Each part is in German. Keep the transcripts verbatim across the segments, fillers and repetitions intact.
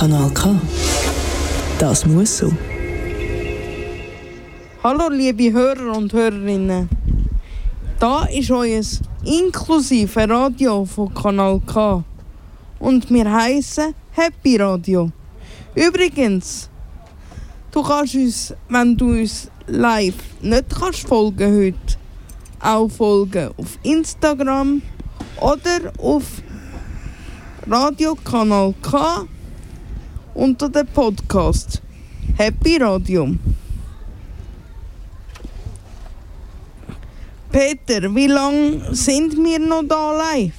Kanal K. Das muss so. Hallo liebe Hörer und Hörerinnen. Da ist euer inklusive Radio von Kanal K. Und wir heissen Happy Radio. Übrigens, du kannst uns, wenn du uns live nicht kannst folgen heute, auch folgen auf Instagram oder auf Radio Kanal K unter dem Podcast Happy Radio. Peter, wie lange sind wir noch da live?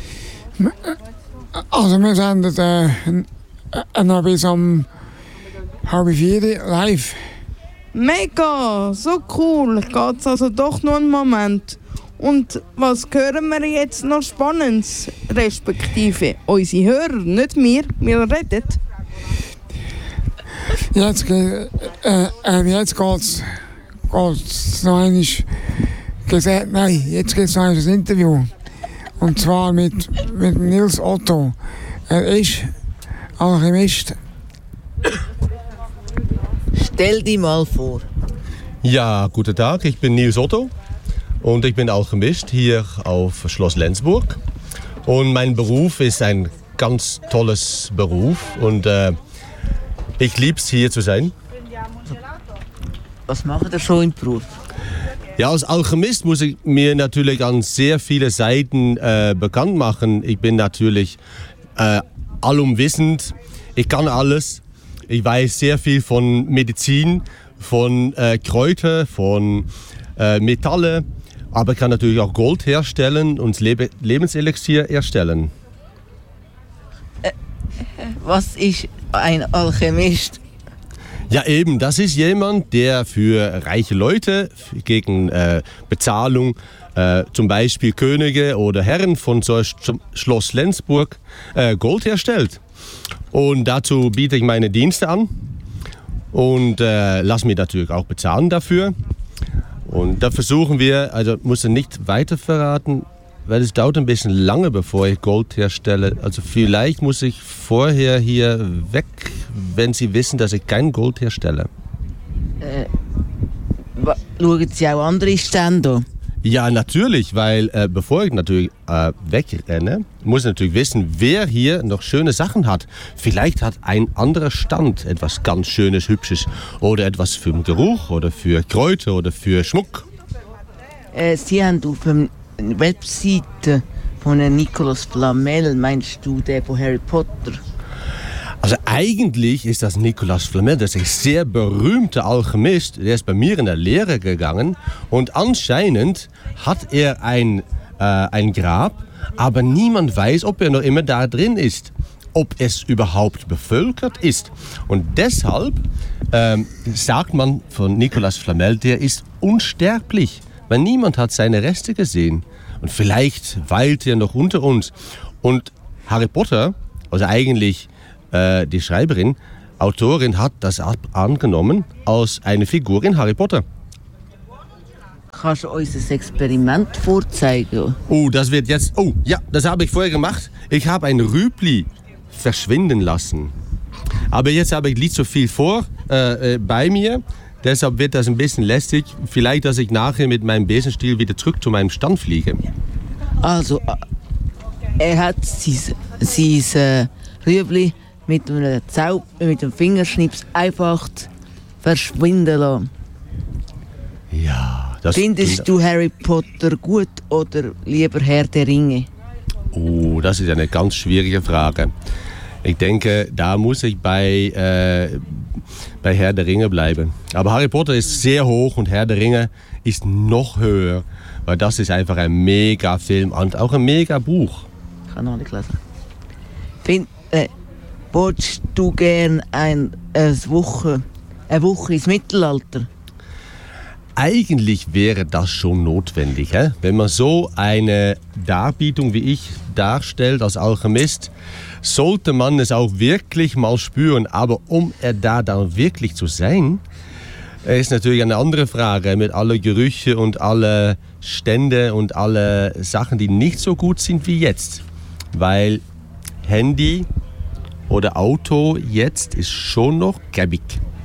Also wir sind äh, noch bis um halb vier live. Mega, so cool. Geht's also doch noch einen Moment. Und was hören wir jetzt noch Spannendes? Respektive unsere Hörer, nicht wir, wir reden. Jetzt, äh, äh, jetzt geht's, geht's noch einmal gesagt, nein, jetzt geht's noch ein Interview. Und zwar mit, mit Nils Otto. Er ist Alchemist. Stell dich mal vor. Ja, guten Tag, ich bin Nils Otto und ich bin Alchemist hier auf Schloss Lenzburg. Und mein Beruf ist ein ganz tolles Beruf und äh, ich liebe es, hier zu sein. Was macht ihr schon im Beruf? Ja, als Alchemist muss ich mir natürlich an sehr viele Seiten äh, bekannt machen. Ich bin natürlich äh, allumwissend, ich kann alles. Ich weiß sehr viel von Medizin, von äh, Kräuter, von äh, Metalle, aber ich kann natürlich auch Gold herstellen und Lebe- Lebenselixier erstellen. Äh, was ist ein Alchemist? Ja eben, das ist jemand, der für reiche Leute gegen äh, Bezahlung, äh, zum Beispiel Könige oder Herren von so Sch- Schloss Lenzburg, äh, Gold herstellt. Und dazu biete ich meine Dienste an und äh, lasse mich natürlich auch bezahlen dafür. Und da versuchen wir, also muss ich nicht weiter verraten, weil es dauert ein bisschen lange, bevor ich Gold herstelle. Also vielleicht muss ich vorher hier weg, wenn Sie wissen, dass ich kein Gold herstelle. Äh, wa- schauen Sie auch andere Stände an? Ja, natürlich, weil äh, bevor ich natürlich äh, wegrenne, muss ich natürlich wissen, wer hier noch schöne Sachen hat. Vielleicht hat ein anderer Stand etwas ganz Schönes, Hübsches oder etwas für den Geruch oder für Kräuter oder für Schmuck. Äh, Sie haben auf der Webseite von Nicolas Flamel, meinst du den von Harry Potter? Also eigentlich ist das Nicolas Flamel, das ist ein sehr berühmter Alchemist, der ist bei mir in der Lehre gegangen und anscheinend hat er ein, äh, ein Grab, aber niemand weiß, ob er noch immer da drin ist, ob es überhaupt bevölkert ist. Und deshalb ähm, sagt man von Nicolas Flamel, der ist unsterblich, weil niemand hat seine Reste gesehen. Und vielleicht weilt er noch unter uns. Und Harry Potter, also eigentlich äh, die Schreiberin, Autorin, hat das ab- angenommen als eine Figur in Harry Potter. Kannst du uns ein Experiment vorzeigen? Oh, das wird jetzt... Oh, ja, das habe ich vorher gemacht. Ich habe ein Rübli verschwinden lassen. Aber jetzt habe ich nicht so viel vor äh, äh, bei mir. Deshalb wird das ein bisschen lästig. Vielleicht, dass ich nachher mit meinem Besenstiel wieder zurück zu meinem Stand fliege. Also, äh, er hat sein, sein äh, Rüebli mit einem, Zau- mit einem Fingerschnips einfach verschwinden lassen. Ja, das... Findest du Harry Potter gut oder lieber Herr der Ringe? Oh, das ist eine ganz schwierige Frage. Ich denke, da muss ich bei, äh, bei Herr der Ringe bleiben. Aber Harry Potter ist sehr hoch und Herr der Ringe ist noch höher. Weil das ist einfach ein mega Film und auch ein mega Buch. Ich kann noch nicht lesen. Find, äh, willst du gern ein, eine, Woche, eine Woche ins Mittelalter? Eigentlich wäre das schon notwendig, hä? Wenn man so eine Darbietung wie ich darstellt als Alchemist, sollte man es auch wirklich mal spüren. Aber um er da dann wirklich zu sein, ist natürlich eine andere Frage mit alle Gerüche und alle Stände und alle Sachen, die nicht so gut sind wie jetzt. Weil Handy oder Auto jetzt ist schon noch gäbig.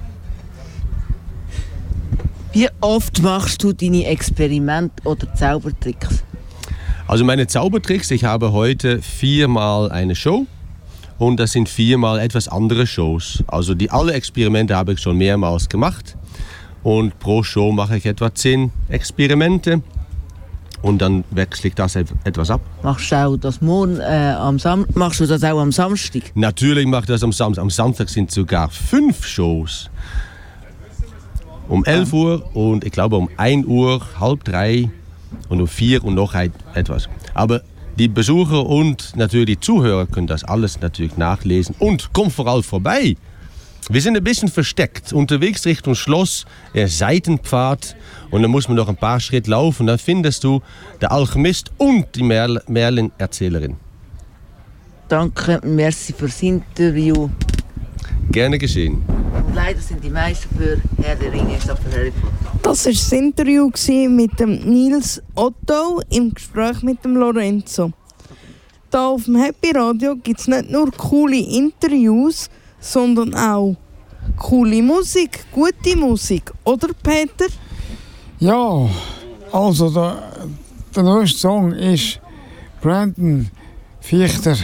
Wie oft machst du deine Experimente oder Zaubertricks? Also meine Zaubertricks, ich habe heute viermal eine Show und das sind viermal etwas andere Shows. Also die alle Experimente habe ich schon mehrmals gemacht und pro Show mache ich etwa zehn Experimente und dann wechsle ich das etwas ab. Machst du, auch das morgen, äh, am Sam- machst du das auch am Samstag? Natürlich mache ich das am Samstag. Am Samstag sind sogar fünf Shows. Um elf Uhr und ich glaube um ein Uhr, halb drei und um vier und noch ein, etwas. Aber die Besucher und natürlich die Zuhörer können das alles natürlich nachlesen. Und kommt vor allem vorbei. Wir sind ein bisschen versteckt. Unterwegs Richtung Schloss, der Seitenpfad. Und dann muss man noch ein paar Schritte laufen. Und dann findest du der Alchemist und die Merl- Merlin-Erzählerin. Danke, merci fürs Interview. Gerne geschehen. Und leider sind die meisten für Herr der Ringe statt für Harry Potter. Das war das Interview mit dem Nils Otto im Gespräch mit dem Lorenzo. Hier auf dem Happy Radio gibt es nicht nur coole Interviews, sondern auch coole Musik, gute Musik. Oder, Peter? Ja, also der, der neueste Song ist Brandon Fichter,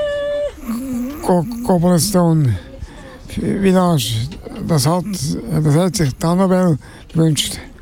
Cobblestone Village. Das hat, das hat sich die Annabelle gewünscht.